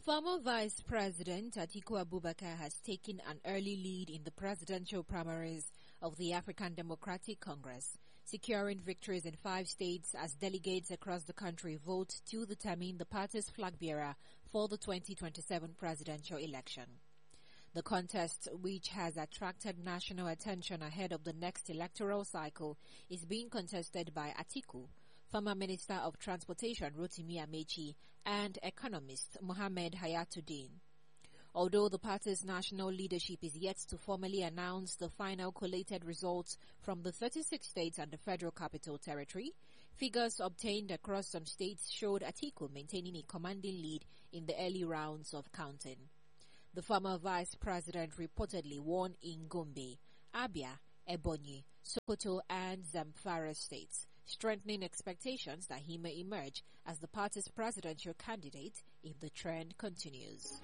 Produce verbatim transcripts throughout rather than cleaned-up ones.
Former Vice President Atiku Abubakar has taken an early lead in the presidential primaries of the African Democratic Congress, securing victories in five states as delegates across the country vote to determine the party's flag bearer for the twenty twenty-seven presidential election. The contest, which has attracted national attention ahead of the next electoral cycle, is being contested by Atiku, former Minister of Transportation Rotimi Amechi, and economist Mohammed Hayatuddin. Although the party's national leadership is yet to formally announce the final collated results from the thirty-six states and the Federal Capital Territory, figures obtained across some states showed Atiku maintaining a commanding lead in the early rounds of counting. The former vice president reportedly won in Gombe, Abia, Ebonyi, Sokoto, and Zamfara states, strengthening expectations that he may emerge as the party's presidential candidate if the trend continues.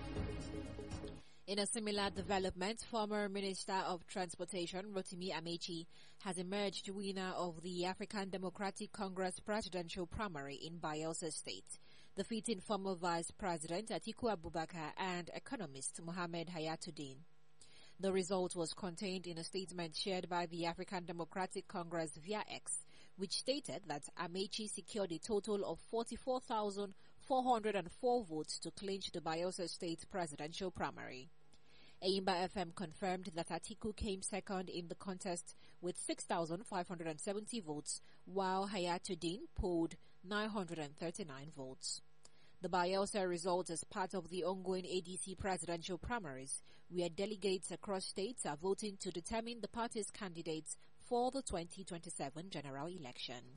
In a similar development, former Minister of Transportation Rotimi Amechi has emerged winner of the African Democratic Congress presidential primary in Bayelsa State, defeating former Vice President Atiku Abubakar and economist Mohammed Hayatuddin. The result was contained in a statement shared by the African Democratic Congress via X, which stated that Amechi secured a total of forty-four thousand four hundred four votes to clinch the Bayelsa State presidential primary. Aimba F M confirmed that Atiku came second in the contest with six thousand five hundred seventy votes, while Hayatuddin polled nine hundred thirty-nine votes. The Bayelsa result is part of the ongoing A D C presidential primaries, where delegates across states are voting to determine the party's candidates for the twenty twenty-seven general election.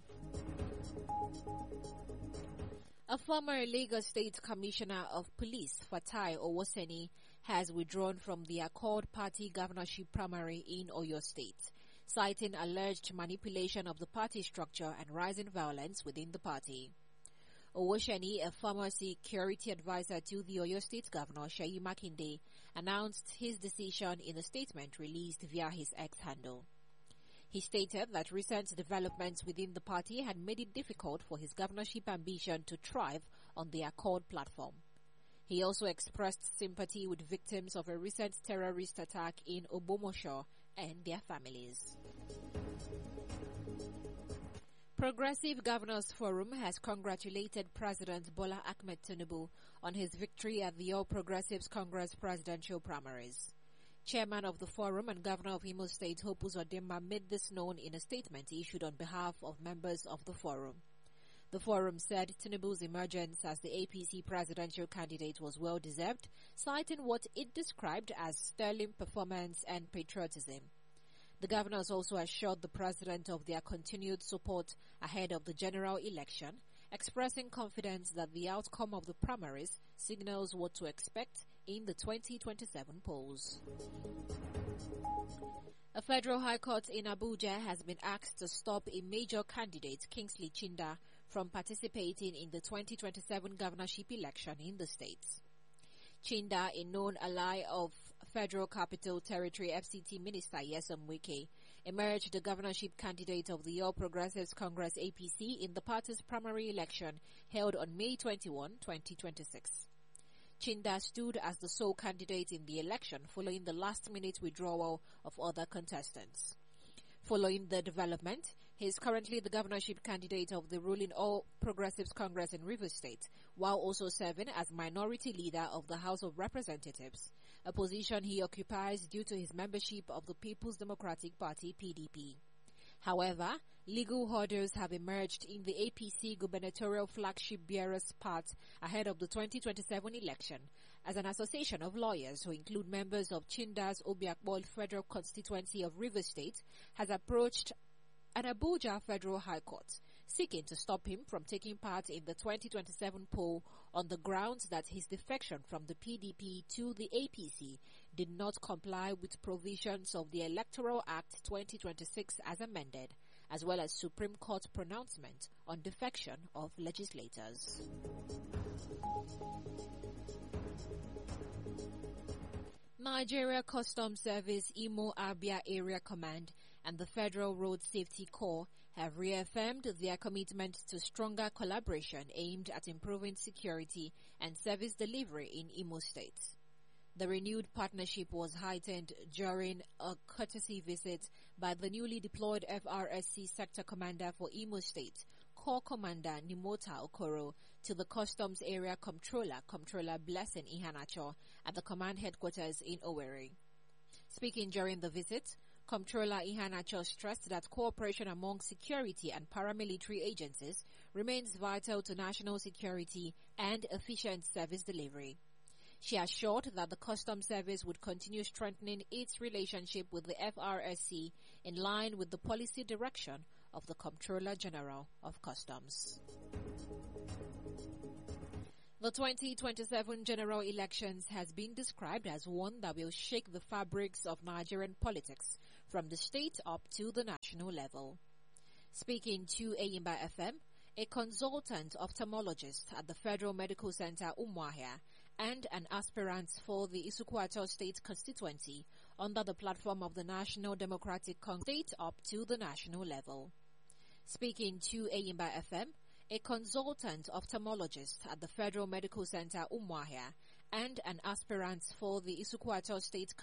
A former Lagos State Commissioner of Police, Fatai Owoseni, has withdrawn from the Accord Party governorship primary in Oyo State, citing alleged manipulation of the party structure and rising violence within the party. Owoseni, a former security advisor to the Oyo State Governor Seyi Makinde, announced his decision in a statement released via his X handle. He stated that recent developments within the party had made it difficult for his governorship ambition to thrive on the Accord platform. He also expressed sympathy with victims of a recent terrorist attack in Ogbomosho and their families. Progressive Governors Forum has congratulated President Bola Ahmed Tinubu on his victory at the All Progressives Congress presidential primaries. Chairman of the forum and Governor of Imo State, Hope Uzodimma, made this known in a statement issued on behalf of members of the forum. The forum said Tinubu's emergence as the A P C presidential candidate was well-deserved, citing what it described as sterling performance and patriotism. The governors also assured the president of their continued support ahead of the general election, expressing confidence that the outcome of the primaries signals what to expect in the twenty twenty-seven polls. A federal high court in Abuja has been asked to stop a major candidate, Kingsley Chinda, from participating in the twenty twenty-seven governorship election in the state. Chinda, a known ally of Federal Capital Territory F C T Minister Nyesom Wike, emerged the governorship candidate of the All Progressives Congress A P C in the party's primary election held on May twenty-first, twenty twenty-six. Chinda stood as the sole candidate in the election following the last-minute withdrawal of other contestants. Following the development, he is currently the governorship candidate of the ruling All Progressives Congress in Rivers State, while also serving as minority leader of the House of Representatives, a position he occupies due to his membership of the People's Democratic Party P D P. However, legal hurdles have emerged in the A P C gubernatorial flagship bearer's path ahead of the twenty twenty-seven election, as an association of lawyers who include members of Chinda's Obiakpol Federal Constituency of Rivers State has approached an Abuja Federal High Court, seeking to stop him from taking part in the twenty twenty-seven poll on the grounds that his defection from the P D P to the A P C did not comply with provisions of the Electoral Act twenty twenty-six as amended, as well as Supreme Court pronouncement on defection of legislators. Nigeria Customs Service Imo Abia Area Command and the Federal Road Safety Corps have reaffirmed their commitment to stronger collaboration aimed at improving security and service delivery in Imo State. The renewed partnership was heightened during a courtesy visit by the newly deployed F R S C Sector Commander for Imo State, Corps Commander Nimota Okoro, to the Customs Area Comptroller, Comptroller Blessing Ihanacho, at the command headquarters in Owerri. Speaking during the visit, Comptroller Ihanacho stressed that cooperation among security and paramilitary agencies remains vital to national security and efficient service delivery. She assured that the Customs Service would continue strengthening its relationship with the F R S C in line with the policy direction of the Comptroller General of Customs. The twenty twenty-seven general elections has been described as one that will shake the fabrics of Nigerian politics from the state up to the national level. Speaking to Ayimba F M, a consultant ophthalmologist at the Federal Medical Center Umuahia and an aspirant for the Isukwuato State constituency under the platform of the National Democratic Congress, state up to the national level. Speaking to Ayimba F M, a consultant ophthalmologist at the Federal Medical Center Umuahia and an aspirant for the Isukwuato State